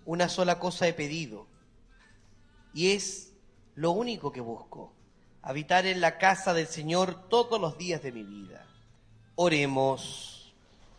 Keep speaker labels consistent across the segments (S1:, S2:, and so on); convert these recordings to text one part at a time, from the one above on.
S1: una sola cosa he pedido, y es lo único que busco, habitar en la casa del Señor todos los días de mi vida. Oremos.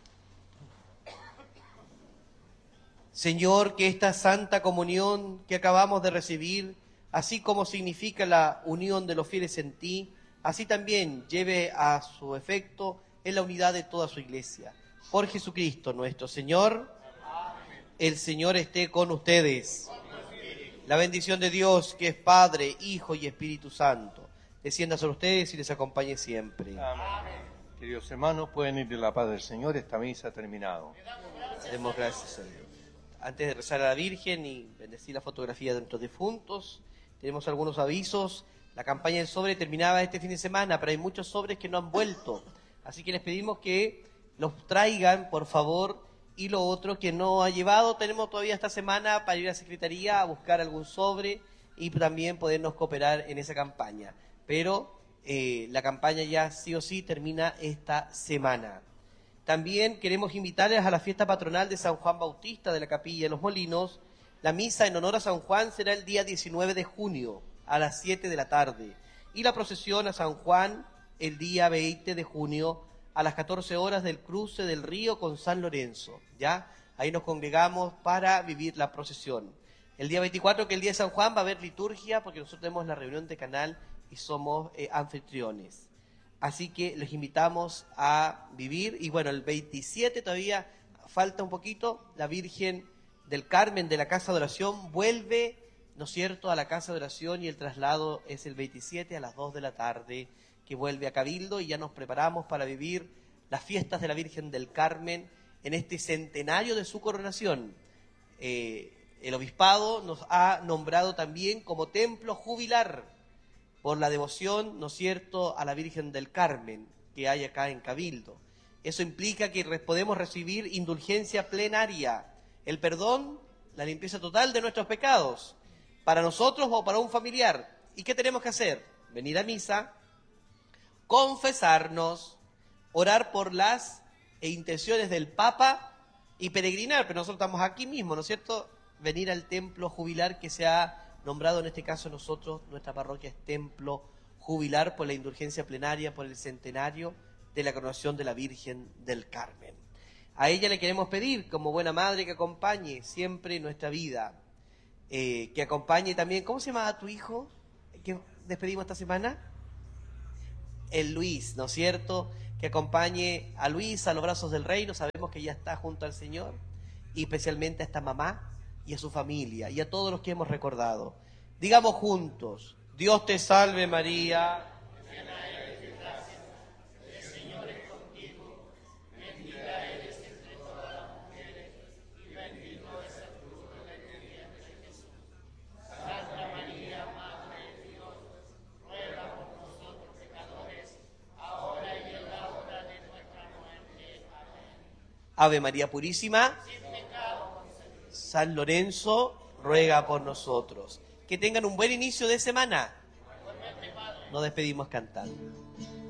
S1: Señor, que esta santa comunión que acabamos de recibir, así como significa la unión de los fieles en ti, así también lleve a su efecto en la unidad de toda su iglesia. Por Jesucristo nuestro Señor. Amén. El Señor esté con ustedes. La bendición de Dios, que es Padre, Hijo y Espíritu Santo, descienda sobre ustedes y les acompañe siempre.
S2: Amén. Queridos hermanos, pueden ir de la paz del Señor. Esta misa ha terminado.
S1: Demos gracias a Dios. Antes de rezar a la Virgen y bendecir la fotografía de nuestros difuntos, tenemos algunos avisos. La campaña del sobre terminaba este fin de semana, pero hay muchos sobres que no han vuelto. Así que les pedimos que los traigan, por favor. Y lo otro que no ha llevado, tenemos todavía esta semana para ir a la Secretaría a buscar algún sobre y también podernos cooperar en esa campaña. Pero la campaña ya sí o sí termina esta semana. También queremos invitarles a la fiesta patronal de San Juan Bautista de la Capilla de los Molinos. La misa en honor a San Juan será el día 19 de junio a las 7 de la tarde. Y la procesión a San Juan el día 20 de junio a las 14 horas del cruce del río con San Lorenzo. ¿Ya? Ahí nos congregamos para vivir la procesión. El día 24, que es el día de San Juan, va a haber liturgia porque nosotros tenemos la reunión de canal y somos anfitriones. Así que los invitamos a vivir. Y bueno, el 27 todavía falta un poquito. La Virgen del Carmen de la Casa de Oración vuelve, ¿no es cierto?, a la Casa de Oración, y el traslado es el 27 a las 2 de la tarde, que vuelve a Cabildo, y ya nos preparamos para vivir las fiestas de la Virgen del Carmen en este centenario de su coronación. El obispado nos ha nombrado también como templo jubilar por la devoción, ¿no es cierto?, a la Virgen del Carmen que hay acá en Cabildo. Eso implica que podemos recibir indulgencia plenaria, el perdón, la limpieza total de nuestros pecados, para nosotros o para un familiar. ¿Y qué tenemos que hacer? Venir a misa, confesarnos, orar por las intenciones del Papa y peregrinar, pero nosotros estamos aquí mismo, ¿no es cierto?, venir al templo jubilar que se ha nombrado en este caso nosotros, nuestra parroquia es templo jubilar por la indulgencia plenaria, por el centenario de la coronación de la Virgen del Carmen. A ella le queremos pedir, como buena madre, que acompañe siempre nuestra vida, que acompañe también, ¿cómo se llama tu hijo que despedimos esta semana? El Luis, ¿no es cierto?, que acompañe a Luis a los brazos del reino, sabemos que ya está junto al Señor, y especialmente a esta mamá y a su familia, y a todos los que hemos recordado. Digamos juntos: Dios te salve María, llena eres de gracia, el Señor es contigo, bendita eres entre todas las mujeres, y bendito es el fruto de tu vientre Jesús. Santa María, Madre de Dios, ruega por nosotros pecadores, ahora y en la hora de nuestra muerte. Amén. Ave María Purísima, San Lorenzo ruega por nosotros. Que tengan un buen inicio de semana. Nos despedimos cantando.